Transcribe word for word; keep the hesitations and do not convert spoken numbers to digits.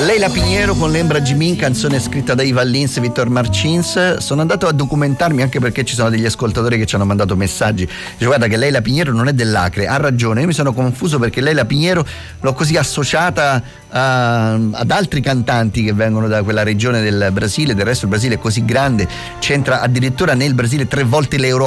Leila Piniero con Lembra Jimin, canzone scritta da Ivan Lins e Victor Marcins. Sono andato a documentarmi anche perché ci sono degli ascoltatori che ci hanno mandato messaggi. Dice, guarda che Leila Piniero non è dell'Acre, ha ragione. Io mi sono confuso perché Leila Piniero l'ho così associata a, ad altri cantanti che vengono da quella regione del Brasile. Del resto il Brasile è così grande, c'entra addirittura nel Brasile tre volte l'Europa.